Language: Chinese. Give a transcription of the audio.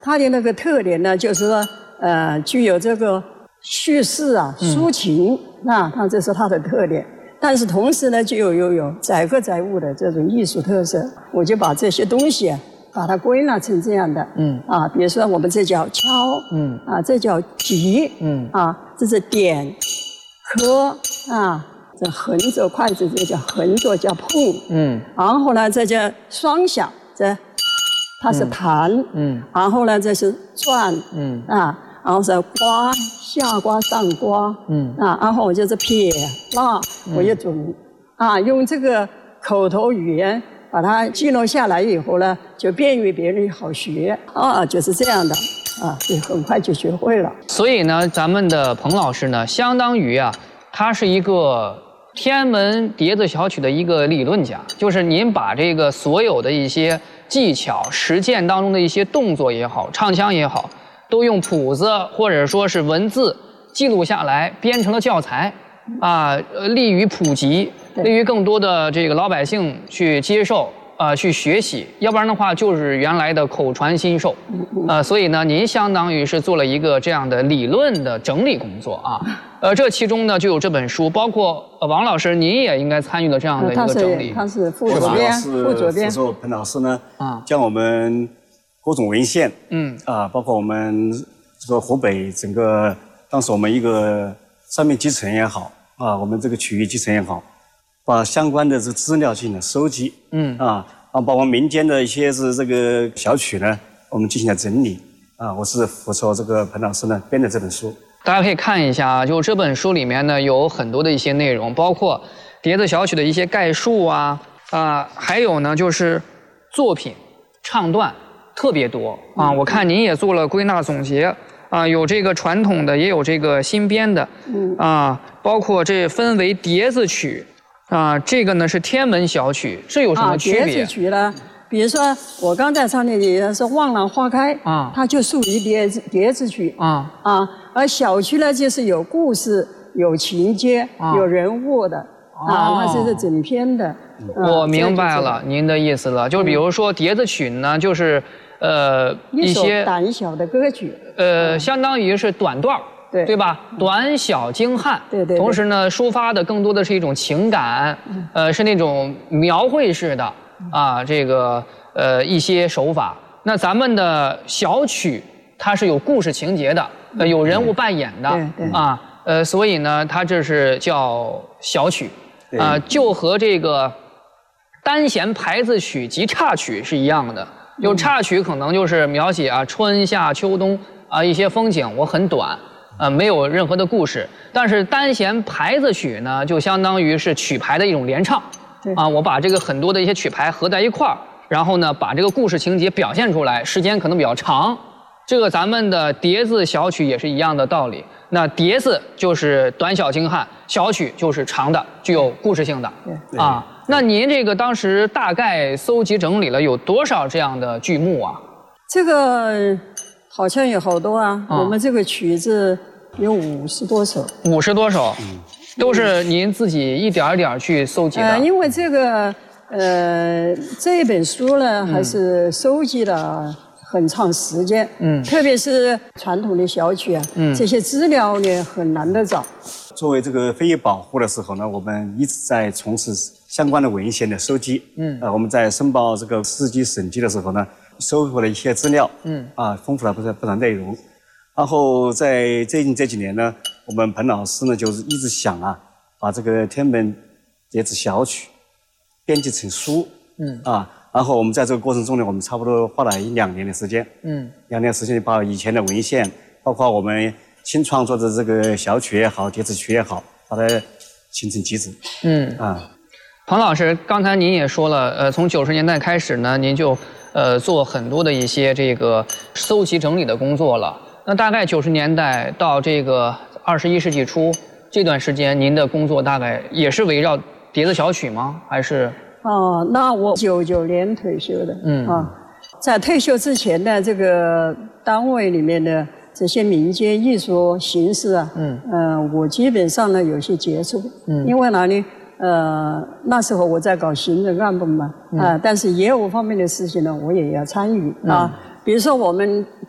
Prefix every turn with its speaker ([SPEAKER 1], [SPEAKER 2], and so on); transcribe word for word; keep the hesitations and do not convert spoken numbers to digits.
[SPEAKER 1] 它的那个特点呢，就是说，呃，具有这个叙事啊、抒情、嗯、啊，它这是它的特点。但是同时呢，就有有有载歌载舞的这种艺术特色。我就把这些东西啊，把它归纳成这样的，嗯啊，比如说我们这叫敲，嗯啊，这叫击，嗯啊，这是点、磕啊，这横着筷子这叫横着叫碰，嗯，然后呢这叫双响，这它是弹，嗯，然后呢这是转，嗯啊，然后是刮下刮上刮，嗯啊，然后我就是撇捺，我就准啊用这个口头语言。把它记录下来以后呢，就便于别人好学啊，就是这样的啊，就很快就学会了。
[SPEAKER 2] 所以呢，咱们的彭老师呢，相当于啊，他是一个天文碟子小曲的一个理论家，就是您把这个所有的一些技巧、实践当中的一些动作也好、唱腔也好，都用谱子或者说是文字记录下来，编成了教材，啊，利于普及。利于更多的这个老百姓去接受啊、呃，去学习，要不然的话就是原来的口传心授，呃，所以呢，您相当于是做了一个这样的理论的整理工作啊，呃，这其中呢就有这本书，包括呃王老师您也应该参与了这样的一个整理，
[SPEAKER 1] 他是他是副主编，副主编，
[SPEAKER 3] 说彭老师呢啊，将我们各种文献，嗯啊，包括我们这个湖北整个当时我们一个上面基层也好啊，我们这个区域基层也好。把相关的这个资料进行了收集，嗯啊，啊，包括民间的一些是这个小曲呢，我们进行了整理，啊，我是辅助这个彭老师呢编的这本书。
[SPEAKER 2] 大家可以看一下啊，就这本书里面呢有很多的一些内容，包括碟子小曲的一些概述啊，啊，还有呢就是作品唱段特别多啊，我看您也做了归纳总结。啊，有这个传统的，也有这个新编的，嗯啊，包括这分为碟子曲。啊，这个呢是天文小曲，这有什么区别？
[SPEAKER 1] 啊，碟子曲呢，比如说我刚才唱的也是《望兰花开》啊，它就属于碟子碟子曲啊啊，而小曲呢就是有故事、有情节、啊、有人物的啊，那这是整篇的。
[SPEAKER 2] 我明白了您的意思了，就比如说碟子曲呢，就是呃
[SPEAKER 1] 一些短小的歌曲，
[SPEAKER 2] 呃，相当于是短段儿。对对吧？短小精悍，
[SPEAKER 1] 对对。
[SPEAKER 2] 同时呢，抒发的更多的是一种情感，呃，是那种描绘式的啊，这个呃一些手法。那咱们的小曲，它是有故事情节的，呃，有人物扮演的，
[SPEAKER 1] 对对
[SPEAKER 2] 啊，呃，所以呢，它这是叫小曲，啊，就和这个单弦牌子曲及插曲是一样的。有插曲可能就是描写啊春夏秋冬啊一些风景，我很短。呃，没有任何的故事，但是单弦牌子曲呢，就相当于是曲牌的一种联唱，啊，我把这个很多的一些曲牌合在一块儿，然后呢，把这个故事情节表现出来，时间可能比较长。这个咱们的碟子小曲也是一样的道理。那碟子就是短小精悍，小曲就是长的，具有故事性的。啊，那您这个当时大概搜集整理了有多少这样的剧目啊？
[SPEAKER 1] 这个好像有好多啊，啊我们这个曲子。有五十多首，
[SPEAKER 2] 五十多首，嗯，都是您自己一点一点去搜集的。
[SPEAKER 1] 呃，因为这个，呃，这本书呢，还是收集了很长时间，嗯，特别是传统的小曲啊，嗯，这些资料呢很难得找。
[SPEAKER 3] 作为这个非遗保护的时候呢，我们一直在从事相关的文献的收集，嗯，呃，我们在申报这个市级省级的时候呢，收获了一些资料，嗯，啊，丰富了不少不少内容。然后在最近这几年呢，我们彭老师呢就是一直想啊，把这个天文碟子小曲编辑成书，嗯啊，然后我们在这个过程中呢，我们差不多花了一两年的时间，嗯，两年时间把以前的文献，包括我们新创作的这个小曲也好，碟子曲也好，把它形成集子，嗯啊。
[SPEAKER 2] 彭老师，刚才您也说了，呃，从九十年代开始呢，您就呃做很多的一些这个搜集整理的工作了。那大概九十年代到这个二十一世纪初这段时间，您的工作大概也是围绕碟子小曲吗？还是？
[SPEAKER 1] 哦，那我九九年退休的，嗯啊，在退休之前呢，这个单位里面的这些民间艺术形式啊，嗯呃，我基本上呢有些接触，嗯，因为哪里？呃，那时候我在搞行政干部嘛，啊、嗯呃，但是业务方面的事情呢，我也要参与啊。比如说我们